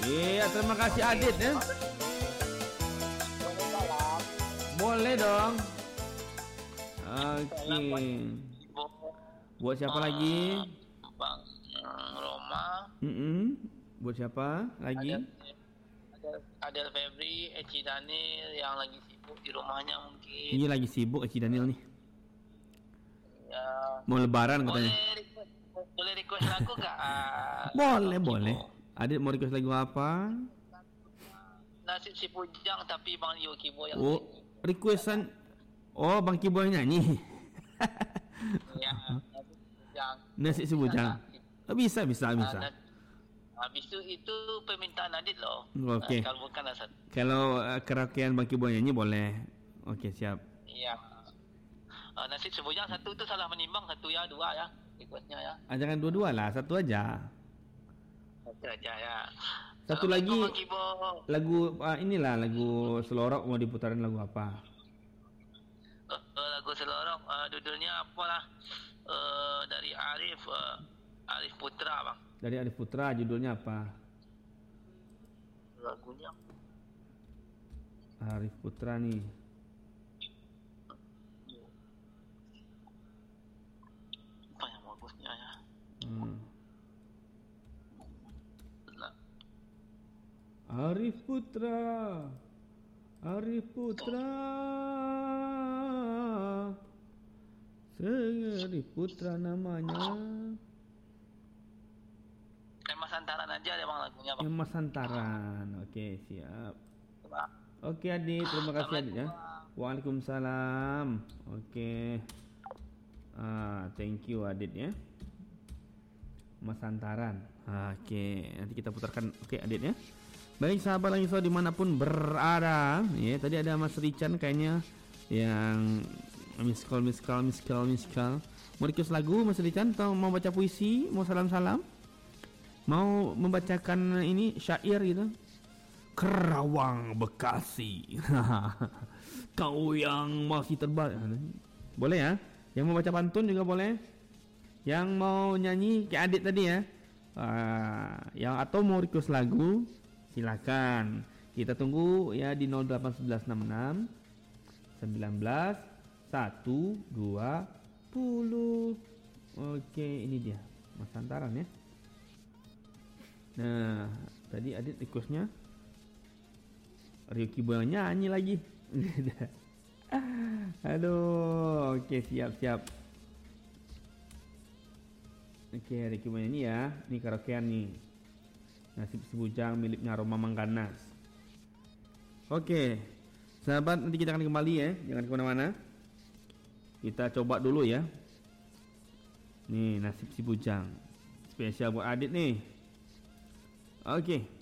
Iya, terima kasih Adit ya. Boleh dong. Oke. Buat siapa lagi? Bang Roma. Buat siapa lagi? Ada Febri, Eci Daniel yang lagi sibuk di rumahnya mungkin. Iya lagi sibuk Eci Daniel nih. Ya. Mau lebaran katanya. Boleh request lagu gak? Boleh. Adit mau request lagu apa? Nasib si Pujang tapi Bang Leo Kibo yang nyanyi. Requestan. Oh, Bang Kibo yang nyanyi. Ya, Nasib si Pujang. Bisa. Habis itu permintaan Adit loh. Oke. Kalau bukan asal. Kalau karaokean Bang Kibo nyanyi boleh. Oke, siap. Iya. Nasib si Pujang satu tu salah menimbang, satu ya, dua ya. Requestnya ya. Jangan dua-dua lah, satu aja. Satu aja ya. Satu lagi lagu inilah lagu Selorok mau diputarin lagu apa? Lagu Selorok judulnya apalah? Dari Arif Putra bang. Dari Arif Putra judulnya apa? Lagunya Arif Putra nih. Apa yang bagusnya ya? Arif Putra Arif Putra namanya. Mas Antaran aja deh bang lagunya bang. Mas Antaran. Oke, siap. Oke Adit, terima kasih Adit ya. Waalaikumsalam. Oke. Thank you Adit ya. Mas Antaran. Oke, nanti kita putarkan. Oke Adit ya. Baik sahabat Langiso dimanapun berada ya, tadi ada Mas Richan kayaknya yang miss call. Mau request lagu Mas Richan atau mau baca puisi, mau salam-salam, mau membacakan ini syair gitu. Kerawang Bekasi. Kau yang masih terbang. Boleh ya. Yang mau baca pantun juga boleh. Yang mau nyanyi kayak Adit tadi ya. Yang atau mau request lagu silakan. Kita tunggu ya di 08166 19 120. Oke, ini dia Mas Antaran ya. Nah, tadi Adit requestnya Ryuki Boy nyanyi lagi. Aduh, oke siap. Oke, Ryuki Boy nyanyi ya. Ini karaokean nih. Nasib si Bujang miliknya Roma Mangganas. Oke, sahabat, nanti kita akan kembali ya, jangan kemana-mana. Kita coba dulu ya. Nih Nasib si Bujang, spesial buat Adit nih. Oke.